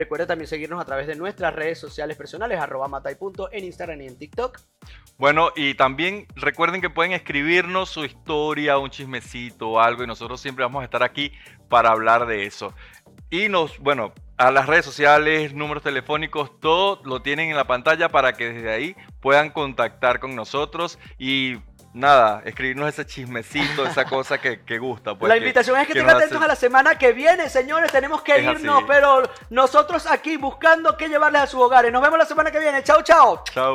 Recuerda también seguirnos a través de nuestras redes sociales personales, @matay. En Instagram y en TikTok. Bueno, y también recuerden que pueden escribirnos su historia, un chismecito o algo, y nosotros siempre vamos a estar aquí para hablar de eso. Y bueno, a las redes sociales, números telefónicos, todo lo tienen en la pantalla para que desde ahí puedan contactar con nosotros y nada, escribirnos ese chismecito, esa cosa que gusta. Pues, La invitación es que estén nos atentos hace- a la semana que viene, señores. Tenemos que Es irnos, así. pero nosotros aquí buscando qué llevarles a sus hogares. Nos vemos la semana que viene. Chao, chao. Chao.